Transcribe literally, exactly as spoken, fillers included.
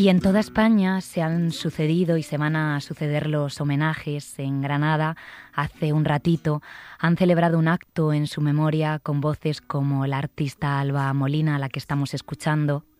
Y en toda España se han sucedido y se van a suceder los homenajes. En Granada, hace un ratito, han celebrado un acto en su memoria con voces como la artista Alba Molina, a la que estamos escuchando,